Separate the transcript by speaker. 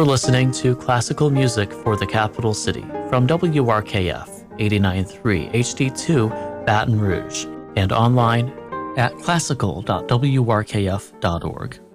Speaker 1: listening to classical music for the capital city from WRKF 89.3 HD2 Baton Rouge and online at classical.wrkf.org.